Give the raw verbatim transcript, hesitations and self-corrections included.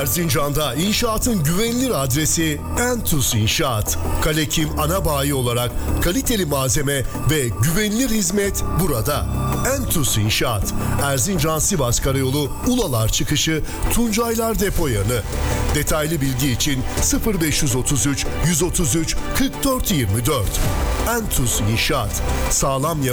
Erzincan'da inşaatın güvenilir adresi Entus İnşaat. Kalekim ana bayi olarak kaliteli malzeme ve güvenilir hizmet burada. Entus İnşaat. Erzincan Sivas Karayolu Ulalar çıkışı Tuncaylar Depo yanı. Detaylı bilgi için sıfır beş otuz üç yüz otuz üç kırk dört yirmi dört. Entus İnşaat. Sağlam yapı